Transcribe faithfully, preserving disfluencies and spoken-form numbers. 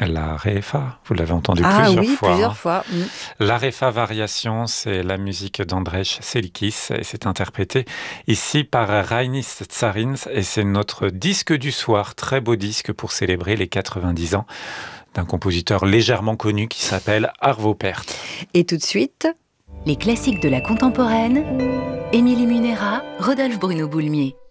La Réfa, vous l'avez entendu Ah plusieurs oui, fois. plusieurs hein. fois. Mm. La Réfa Variation, c'est la musique d'Andrzej Selikis et c'est interprété ici par Rainis Tsarins et c'est notre disque du soir, très beau disque pour célébrer les quatre-vingt-dix ans d'un compositeur légèrement connu qui s'appelle Arvo Pärt. Et tout de suite, les classiques de la contemporaine, Émilie Munera, Rodolphe Bruno Boulmier.